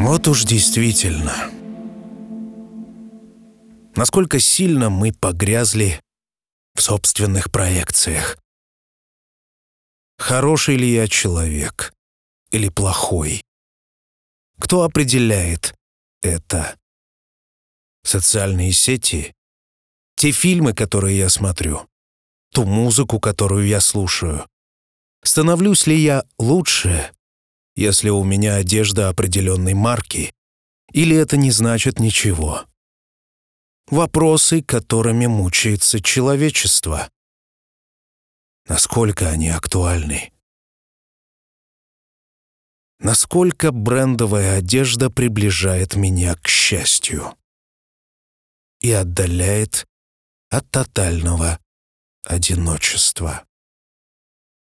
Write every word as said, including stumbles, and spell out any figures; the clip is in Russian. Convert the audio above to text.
Вот уж действительно. Насколько сильно мы погрязли в собственных проекциях. Хороший ли я человек или плохой? Кто определяет это? Социальные сети? Те фильмы, которые я смотрю? Ту музыку, которую я слушаю? Становлюсь ли я лучше, если у меня одежда определенной марки? Или это не значит ничего? Вопросы, которыми мучается человечество. Насколько они актуальны? Насколько брендовая одежда приближает меня к счастью и отдаляет от тотального одиночества?